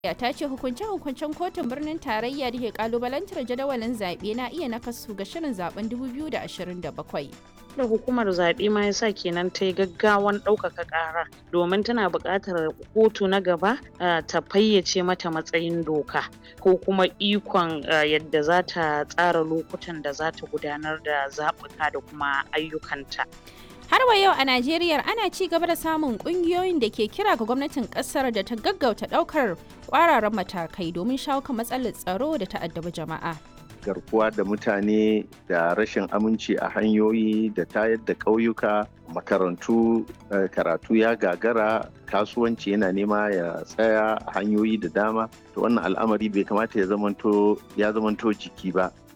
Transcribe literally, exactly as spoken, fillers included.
Ya ta ce hukunce-hukuncen kotun birnin tarayya da ke kalubalantar jadawalin zaɓe na iya nakasu ga shirin zaben dubu biyu da ashirin da bakwai. Da hukumar zaɓe ma ya sa kenan ta yi gaggawan ɗaukaka ƙara domin tana buƙatar kotu na gaba ta fayyace mata matsayin doka ko kuma ikon yadda za ta tsara lokutan da za ta gudanar da zaɓuka da kuma ayyukanta. Har wa yau a Najeriya ana ci gaba da samun kungiyoyin da ke kira ga gwamnatin kasar da ta gaggauta daukar kwararan matakai domin shawo kan matsalar tsaro da ta addabi jama'a. Garkuwa da mutane da rashin aminci a hanyoyi da tayar da ƙauyuka, makarantu karatu ya gagara, kasuwanci yana nema ya tsaya a hanyoyi da dama. To wannan al'amari bai kamata ya zamanto ya zamanto jiki ba.